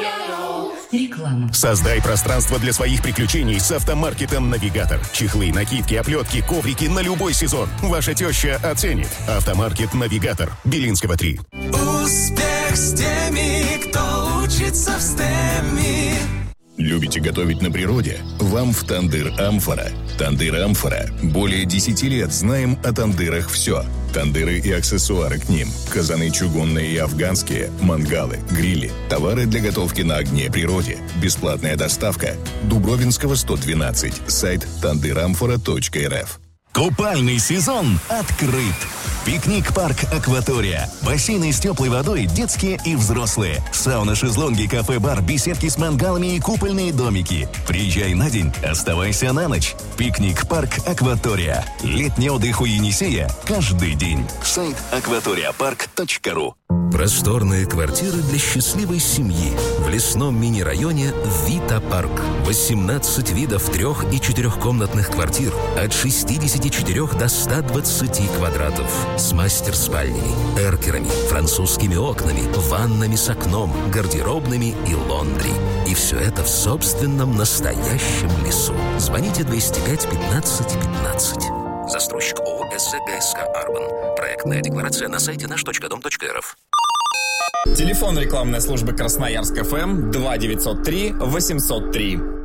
Реклама. Создай пространство для своих приключений с автомаркетом «Навигатор». Чехлы, накидки, оплетки, коврики на любой сезон. Ваша теща оценит. Автомаркет «Навигатор». Белинского, 3. Успех с теми, кто учится в STEM. Любите готовить на природе? Вам в «Тандыр Амфора». «Тандыр Амфора». Более 10 лет знаем о тандырах все. Тандыры и аксессуары к ним. Казаны чугунные и афганские, мангалы, грили. Товары для готовки на огне природе. Бесплатная доставка. Дубровинского, 112. Сайт tandyramfora.rf. Купальный сезон открыт. Пикник-парк «Акватория». Бассейны с теплой водой, детские и взрослые. Сауна, шезлонги, кафе-бар, беседки с мангалами и купольные домики. Приезжай на день, оставайся на ночь. Пикник-парк «Акватория». Летний отдых у Енисея каждый день. Сайт акваториапарк.ру. Просторные квартиры для счастливой семьи в лесном мини-районе Вита-парк. 18 видов 3- и 4-комнатных квартир от 64 до 120 квадратов. С мастер-спальнями, эркерами, французскими окнами, ваннами с окном, гардеробными и лондри. И все это в собственном настоящем лесу. Звоните 205 15 15. Застройщик ООО «СГСК Арбан». Проектная декларация на сайте наш.дом.рф. Телефон рекламной службы Красноярск ФМ 2903 803.